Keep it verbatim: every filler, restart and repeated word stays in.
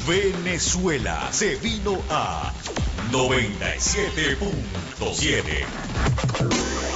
Venezuela se vino a noventa y siete punto siete.